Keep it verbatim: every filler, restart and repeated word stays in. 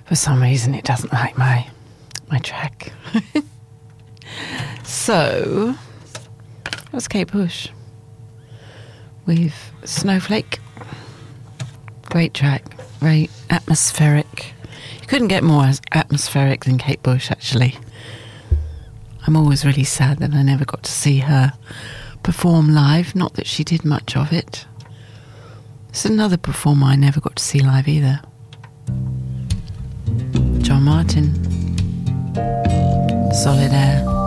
For some reason, it doesn't like my my track. So, that's Kate Bush with Snowflake. Great track, very atmospheric. You couldn't get more atmospheric than Kate Bush, actually. I'm always really sad that I never got to see her perform live. Not that she did much of it. There's another performer I never got to see live either. John Martin. Solid Air.